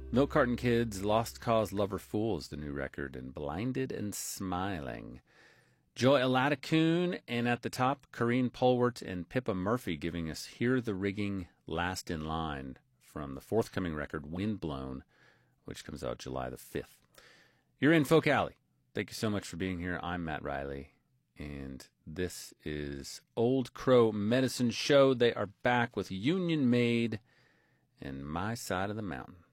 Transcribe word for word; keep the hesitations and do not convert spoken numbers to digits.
Milk Carton Kids, Lost Cause Lover Fool is the new record, and Blinded and Smiling. Joy Alaticoon, and at the top, Corrine Polwart and Pippa Murphy giving us Hear the Rigging, Last in Line from the forthcoming record Windblown, which comes out July the fifth. You're in Folk Alley. Thank you so much for being here. I'm Matt Riley, and this is Old Crow Medicine Show. They are back with Union Maid and My Side of the Mountain.